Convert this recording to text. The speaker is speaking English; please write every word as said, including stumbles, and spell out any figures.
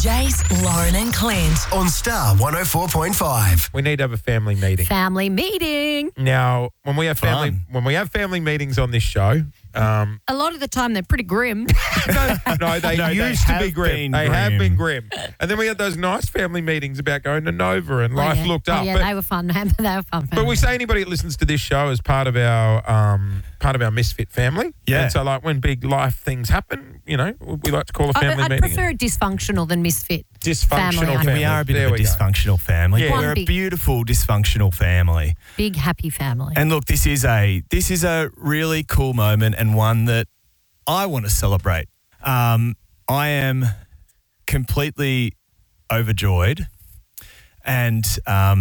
Jace, Lauren and Clint. On Star one oh four point five. We need to have a family meeting. Family meeting. Now, when we have family Fun. when we have family meetings on this show, um, A lot of the time they're pretty grim. no, no, they No, they used to be have grim. been They have grim. been grim. And then we had those nice family meetings about going to Nova and life oh, yeah. looked oh, up. yeah, but, they were fun. They were fun. but we say anybody that listens to this show is part of our um, part of our misfit family. Yeah. And so, like, when big life things happen, you know, we like to call a I, family I'd meeting. prefer dysfunctional than misfit. Dysfunctional family, I family. think. We are a bit There of a we go. dysfunctional family. Yeah. but One We're a big- beautiful dysfunctional family. Big happy family. And look, this is a this is a really cool moment and one that I want to celebrate. Um, I am completely overjoyed and um,